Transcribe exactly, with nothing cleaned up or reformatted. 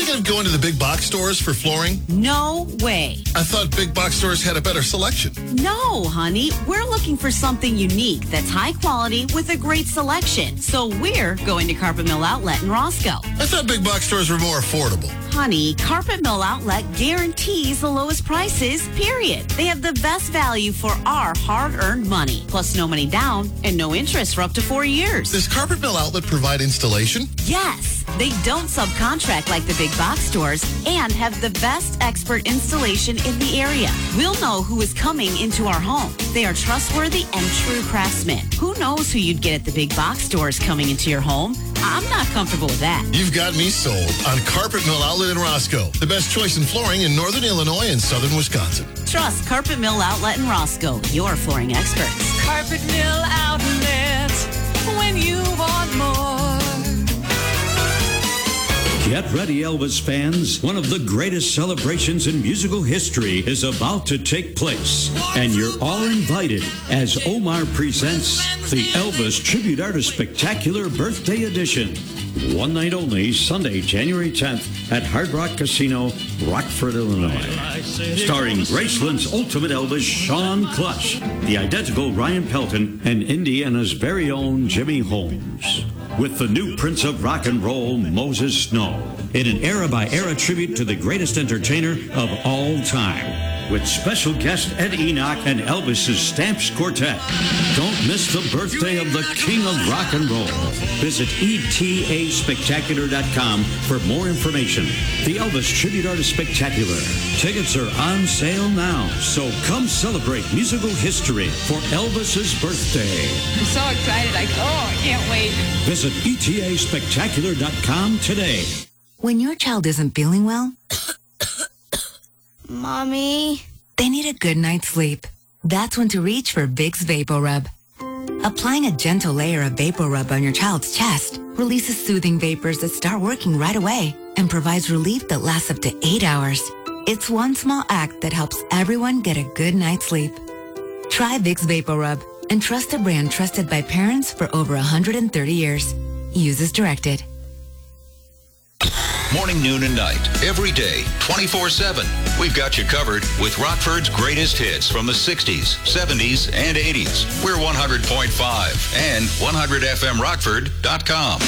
thinking of going to the big box stores for flooring? No way. I thought big box stores had a better selection. No, honey. We're looking for something unique that's high quality with a great selection. So we're going to Carpet Mill Outlet in Roscoe. I thought big box stores were more affordable. Honey, Carpet Mill Outlet guarantees the lowest prices, period. They have the best value for our hard-earned money. Plus no money down and no interest for up to four years. Does Carpet Mill Outlet provide installation? Yes. They don't subcontract like the big box stores and have the best expert installation in the area. We'll know who is coming into our home. They are trustworthy and true craftsmen. Who knows who you'd get at the big box stores coming into your home? I'm not comfortable with that. You've got me sold on Carpet Mill Outlet in Roscoe. The best choice in flooring in northern Illinois and southern Wisconsin. Trust Carpet Mill Outlet in Roscoe, your flooring experts. Carpet Mill Outlet, when you want more. Get ready, Elvis fans. One of the greatest celebrations in musical history is about to take place. And you're all invited as Omar presents the Elvis Tribute Artist Spectacular Birthday Edition. One night only, Sunday, January tenth at Hard Rock Casino, Rockford, Illinois. Starring Graceland's ultimate Elvis, Sean Clush, the identical Ryan Pelton, and Indiana's very own Jimmy Holmes. With the new Prince of Rock and Roll, Moses Snow, in an era-by-era tribute to the greatest entertainer of all time. With special guest Ed Enoch and Elvis's Stamps Quartet. Don't miss the birthday of the King of Rock and Roll. Visit E T A spectacular dot com for more information. The Elvis Tribute Artist Spectacular. Tickets are on sale now, so come celebrate musical history for Elvis's birthday. I'm so excited. I, oh, I can't wait. Visit E T A spectacular dot com today. When your child isn't feeling well, Mommy, they need a good night's sleep. That's when to reach for Vicks VapoRub. Applying a gentle layer of VapoRub on your child's chest releases soothing vapors that start working right away and provides relief that lasts up to eight hours. It's one small act that helps everyone get a good night's sleep. Try Vicks VapoRub and trust a brand trusted by parents for over one hundred thirty years. Use as directed. Morning, noon, and night. Every day, twenty-four seven. We've got you covered with Rockford's greatest hits from the sixties, seventies, and eighties. We're one hundred point five and one hundred F M Rockford dot com.